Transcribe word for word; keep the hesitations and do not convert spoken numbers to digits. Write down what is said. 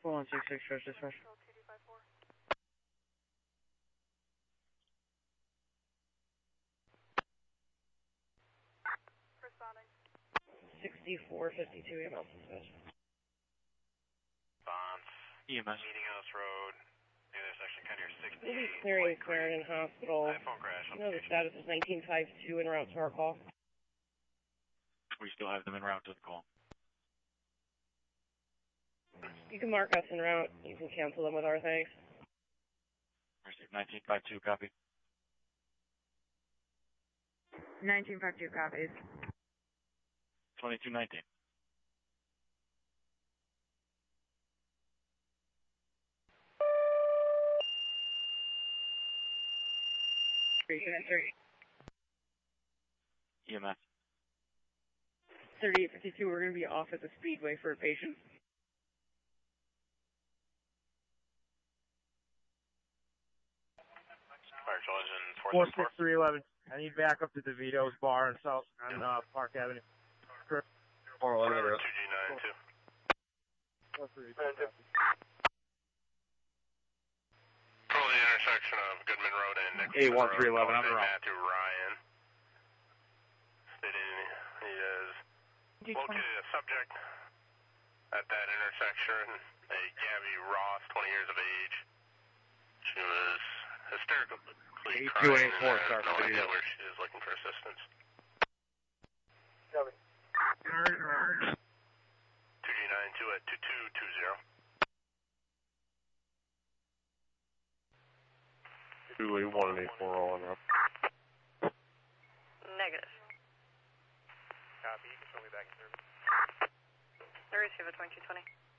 four one six six, first dispatch. sixty-four fifty-two E M S dispatch. Bonds. E M S. Meeting House Road. The intersection, kind of your sixty-eight. We'll be clearing Clarendon Hospital. iPhone crash. You know the status is nineteen fifty-two en route to our call. We still have them en route to the call. You can mark us en route. You can cancel them with our thanks. Received nineteen fifty-two, copy. nineteen fifty-two copies. twenty-two nineteen. E M S. thirty-eight fifty-two, we're going to be off at the Speedway for a patient. Commercial engine four six three eleven. I need backup to DeVito's bar on South on uh, Park Avenue. four one two G nine two. Control the intersection of Goodman Road and Nixon eight one three eleven, Road. I'm wrong. Matthew Ryan. Stating he has located a subject at that intersection, a Gabby Ross, twenty years of age. She was hysterically crying and has no idea where she is, looking for assistance. Copy. two G nine two at two two two zero. two eight one eight four oh one. Negative. Copy, you can show me back in service. I receive a twenty-two twenty.